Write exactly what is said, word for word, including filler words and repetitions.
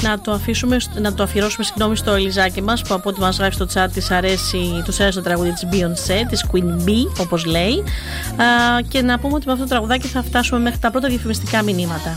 να το, αφήσουμε, να το αφιερώσουμε συγγνώμη, στο Ελιζάκι μας, που από ό,τι μας γράφει στο chat της αρέσει, τους αρέσει το τραγούδι της Beyoncé, της Queen Bee όπως λέει. Α, και να πούμε ότι με αυτό το τραγουδάκι θα φτάσουμε μέχρι τα πρώτα διαφημιστικά μηνύματα.